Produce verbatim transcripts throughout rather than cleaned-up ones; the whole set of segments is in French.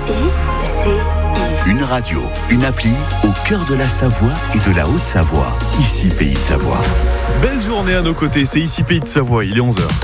I C I. Une radio, une appli au cœur de la Savoie et de la Haute-Savoie. Ici, Pays de Savoie. Belle journée à nos côtés, c'est ici Pays de Savoie, il est onze heures.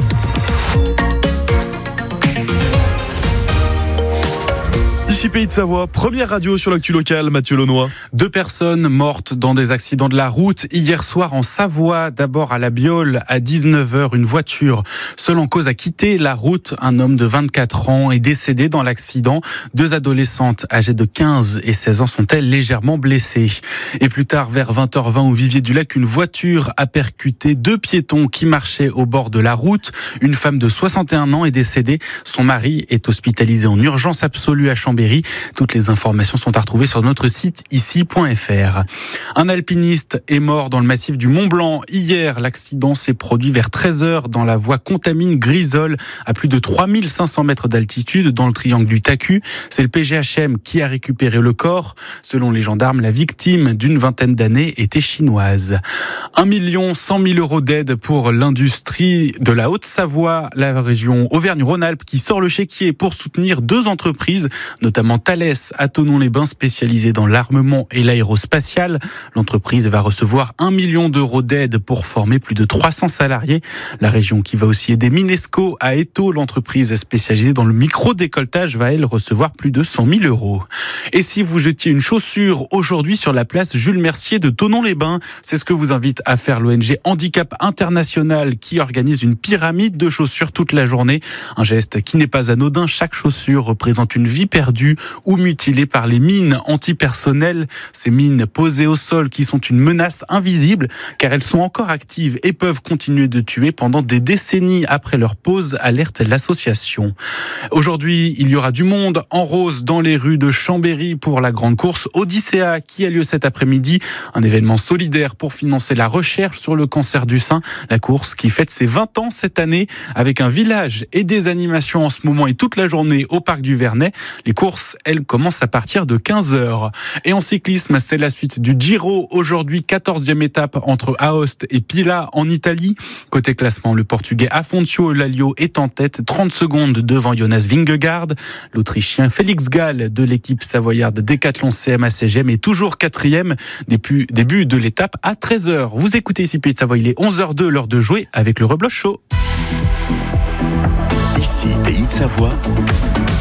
Ici Pays de Savoie, première radio sur l'actu locale, Mathieu Launois. Deux personnes mortes dans des accidents de la route hier soir en Savoie. D'abord à la Biole, à dix-neuf heures, une voiture seule en cause a quitté la route. Un homme de vingt-quatre ans est décédé dans l'accident. Deux adolescentes âgées de quinze et seize ans sont-elles légèrement blessées. Et plus tard, vers vingt heures vingt au Vivier du Lac, une voiture a percuté deux piétons qui marchaient au bord de la route. Une femme de soixante et un ans est décédée. Son mari est hospitalisé en urgence absolue à Chambéry. Toutes les informations sont à retrouver sur notre site ici point f r. Un alpiniste est mort dans le massif du Mont Blanc. Hier, l'accident s'est produit vers treize heures dans la voie Contamine-Grisole, à plus de trois mille cinq cents mètres d'altitude dans le triangle du Tacu. C'est le P G H M qui a récupéré le corps. Selon les gendarmes, la victime d'une vingtaine d'années était chinoise. un million cent mille euros d'aide pour l'industrie de la Haute-Savoie, la région Auvergne-Rhône-Alpes qui sort le chéquier pour soutenir deux entreprises, notamment Thales à Thonon-les-Bains, spécialisée dans l'armement et l'aérospatial. L'entreprise va recevoir un million d'euros d'aide pour former plus de trois cents salariés. La région qui va aussi aider Minesco à Étaux, l'entreprise spécialisée dans le micro-décolletage, va elle recevoir plus de cent mille euros. Et si vous jetiez une chaussure aujourd'hui sur la place Jules Mercier de Thonon-les-Bains, c'est ce que vous invite à faire l'O N G Handicap International qui organise une pyramide de chaussures toute la journée. Un geste qui n'est pas anodin. Chaque chaussure représente une vie perdue ou mutilée par les mines antipersonnelles. Ces mines posées au sol qui sont une menace invisible car elles sont encore actives et peuvent continuer de tuer pendant des décennies après leur pose, alerte l'association. Aujourd'hui, il y aura du monde en rose dans les rues de Chambéry pour la grande course Odyssea qui a lieu cet après-midi. Un événement solidaire pour financer la recherche sur le cancer du sein. La course qui fête ses vingt ans cette année avec un village et des animations en ce moment et toute la journée au parc du Vernet. Les courses, elles, commencent à partir de quinze heures. Et en cyclisme, c'est la suite du Giro. Aujourd'hui, quatorzième étape entre Aoste et Pila en Italie. Côté classement, le Portugais Afonso Eulálio est en tête, trente secondes devant Jonas Vingegaard. L'Autrichien Félix Gall de l'équipe savoyarde Décathlon C M A C G M est toujours quatrième. Début, début de l'étape à treize heures. Vous écoutez ici Pays de Savoie, il est onze heures deux, l'heure de jouer avec le Rebloche Show. Ici Pays de Savoie.